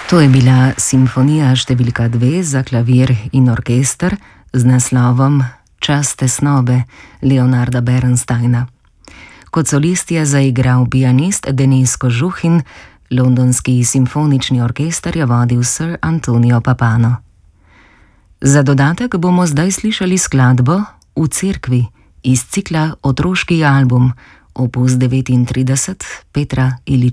To je bila simfonija številka 2 za klavir in orkester z naslovom Čas tesnobe Leonarda Bernsteina. Kot solist je zaigral pianist Denis Kožuhin, londonski simfonični orkester je vodil Sir Antonio Papano. Za dodatek bomo zdaj slišali skladbo V cerkvi iz cikla Otroški album, opus 39 Petra Iljiča